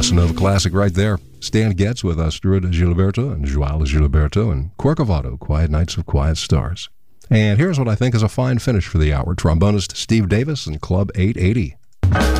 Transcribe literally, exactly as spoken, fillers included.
Bossa Nova classic right there. Stan Getz with Astrid Gilberto and Joao Gilberto and Corcovado, Quiet Nights of Quiet Stars. And here's what I think is a fine finish for the hour. Trombonist Steve Davis and Club eight eighty.